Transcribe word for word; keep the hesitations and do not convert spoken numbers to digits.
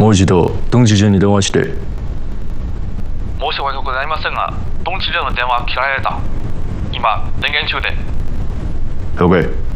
もう一度東知事に電話して。 申し訳ございませんが、東知事の電話切られた。今電源中で。 OK。